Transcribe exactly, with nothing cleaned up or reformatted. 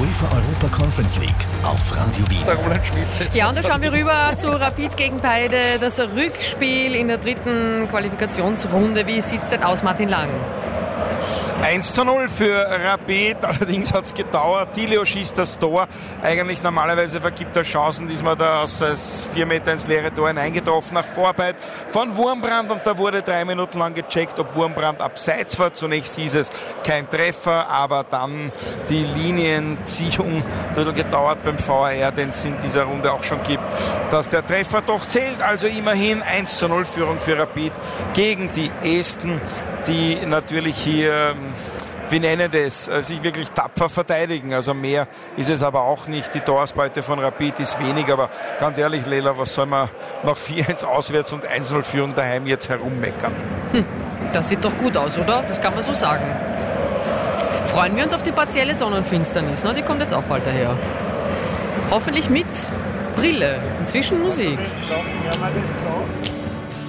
UEFA Europa Conference League auf Radio Wien. Ja, und da schauen wir rüber zu Rapid gegen beide. Das Rückspiel in der dritten Qualifikationsrunde. Wie sieht es denn aus, Martin Lang? eins zu null für Rapid, allerdings hat es gedauert. Tilio schießt das Tor. Eigentlich normalerweise vergibt er Chancen, diesmal da aus vier Meter ins leere Tor hineingetroffen, nach Vorarbeit von Wurmbrand, und da wurde drei Minuten lang gecheckt, ob Wurmbrand abseits war. Zunächst hieß es kein Treffer, aber dann die Linienziehung, ein bisschen gedauert beim V A R, den es in dieser Runde auch schon gibt, dass der Treffer doch zählt. Also immerhin eins zu null Führung für Rapid gegen die Esten, die natürlich hier, wir nennen das, sich wirklich tapfer verteidigen. Also mehr ist es aber auch nicht. Die Torausbeute von Rapid ist wenig, aber ganz ehrlich, Lela, was soll man nach vier eins auswärts und eins null Führung daheim jetzt herummeckern? Hm, das sieht doch gut aus, oder? Das kann man so sagen. Freuen wir uns auf die partielle Sonnenfinsternis, ne? Die kommt jetzt auch bald daher. Hoffentlich mit Brille. Inzwischen Musik.